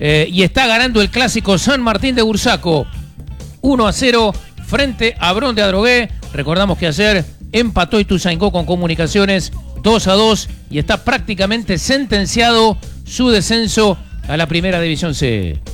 y está ganando el clásico San Martín de Bursaco 1-0 frente a Bron de Adrogué. Recordamos que ayer empató Ituzaingó con Comunicaciones 2-2 y está prácticamente sentenciado su descenso a la Primera División C.